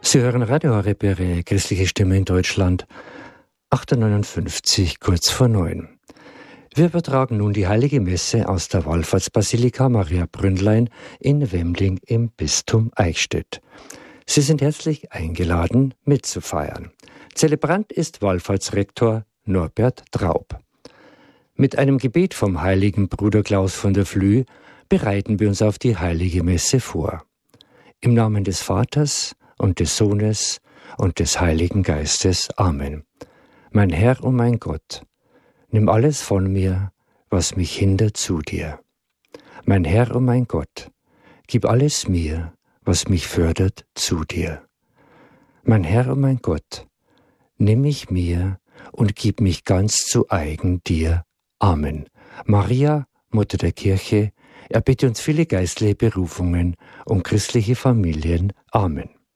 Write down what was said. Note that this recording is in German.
Sie hören Radio Horeb, christliche Stimme in Deutschland, 8:59, kurz vor 9. Wir übertragen nun die Heilige Messe aus der Wallfahrtsbasilika Maria Brünnlein in Wemling im Bistum Eichstätt. Sie sind herzlich eingeladen, mitzufeiern. Zelebrant ist Wallfahrtsrektor Norbert Traub. Mit einem Gebet vom heiligen Bruder Klaus von der Flüe bereiten wir uns auf die Heilige Messe vor. Im Namen des Vaters und des Sohnes und des Heiligen Geistes. Amen. Mein Herr und mein Gott, nimm alles von mir, was mich hindert zu dir. Mein Herr und mein Gott, gib alles mir, was mich fördert zu dir. Mein Herr und mein Gott, nimm mich mir und gib mich ganz zu eigen dir. Amen. Maria, Mutter der Kirche, erbitte uns viele geistliche Berufungen und christliche Familien. Amen.